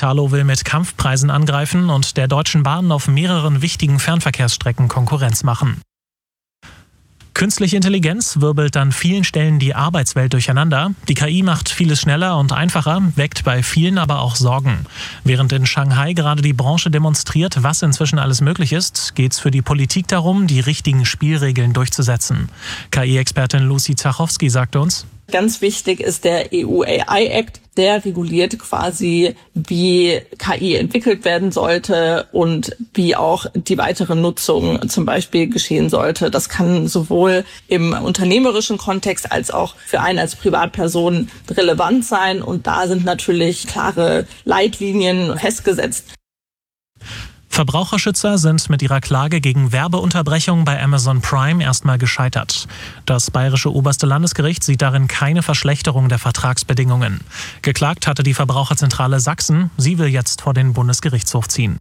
Monte-Carlo will mit Kampfpreisen angreifen und der Deutschen Bahn auf mehreren wichtigen Fernverkehrsstrecken Konkurrenz machen. Künstliche Intelligenz wirbelt an vielen Stellen die Arbeitswelt durcheinander. Die KI macht vieles schneller und einfacher, weckt bei vielen aber auch Sorgen. Während in Shanghai gerade die Branche demonstriert, was inzwischen alles möglich ist, geht es für die Politik darum, die richtigen Spielregeln durchzusetzen. KI-Expertin Lucy Zachowski sagte uns: Ganz wichtig ist der EU AI Act. Der reguliert quasi, wie KI entwickelt werden sollte und wie auch die weitere Nutzung zum Beispiel geschehen sollte. Das kann sowohl im unternehmerischen Kontext als auch für einen als Privatperson relevant sein. Und da sind natürlich klare Leitlinien festgesetzt. Verbraucherschützer sind mit ihrer Klage gegen Werbeunterbrechung bei Amazon Prime erstmal gescheitert. Das bayerische oberste Landesgericht sieht darin keine Verschlechterung der Vertragsbedingungen. Geklagt hatte die Verbraucherzentrale Sachsen. Sie will jetzt vor den Bundesgerichtshof ziehen.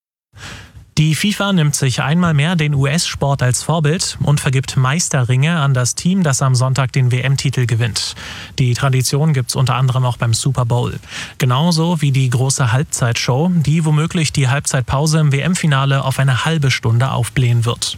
Die FIFA nimmt sich einmal mehr den US-Sport als Vorbild und vergibt Meisterringe an das Team, das am Sonntag den WM-Titel gewinnt. Die Tradition gibt's unter anderem auch beim Super Bowl. Genauso wie die große Halbzeitshow, die womöglich die Halbzeitpause im WM-Finale auf eine halbe Stunde aufblähen wird.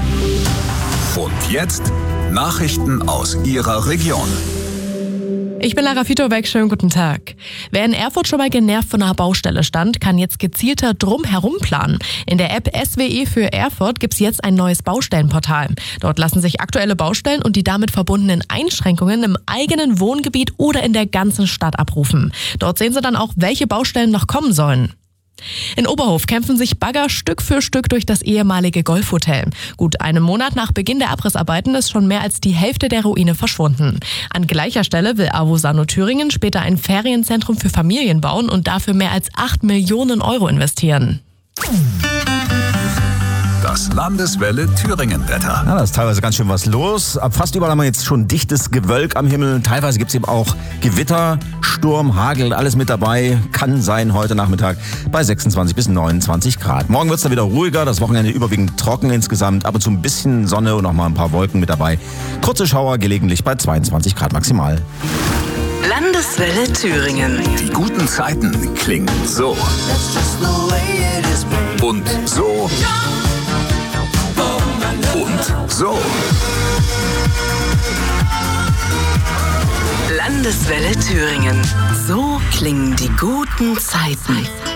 Und jetzt Nachrichten aus Ihrer Region. Ich bin Lara Fitowek, schönen guten Tag. Wer in Erfurt schon mal genervt von einer Baustelle stand, kann jetzt gezielter drumherum planen. In der App SWE für Erfurt gibt's jetzt ein neues Baustellenportal. Dort lassen sich aktuelle Baustellen und die damit verbundenen Einschränkungen im eigenen Wohngebiet oder in der ganzen Stadt abrufen. Dort sehen Sie dann auch, welche Baustellen noch kommen sollen. In Oberhof kämpfen sich Bagger Stück für Stück durch das ehemalige Golfhotel. Gut einen Monat nach Beginn der Abrissarbeiten ist schon mehr als die Hälfte der Ruine verschwunden. An gleicher Stelle will AWO Sano Thüringen später ein Ferienzentrum für Familien bauen und dafür mehr als 8 Millionen Euro investieren. Das Landeswelle Thüringen-Wetter. Ja, da ist teilweise ganz schön was los. Ab fast überall haben wir jetzt schon dichtes Gewölk am Himmel. Teilweise gibt es eben auch Gewitter, Sturm, Hagel, alles mit dabei. Kann sein heute Nachmittag bei 26 bis 29 Grad. Morgen wird es dann wieder ruhiger, das Wochenende überwiegend trocken insgesamt. Ab und zu ein bisschen Sonne und noch mal ein paar Wolken mit dabei. Kurze Schauer gelegentlich bei 22 Grad maximal. Landeswelle Thüringen. Die guten Zeiten klingen so. Und so. Und so. Landeswelle Thüringen. So klingen die guten Zeiten.